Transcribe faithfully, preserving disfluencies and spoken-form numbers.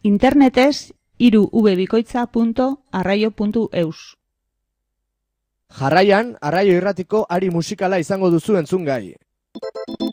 Internetez hiru v bikoitza punto arraio puntu eus. Jarraian, Arraio Irratiko ari musikala izango duzu entzungai.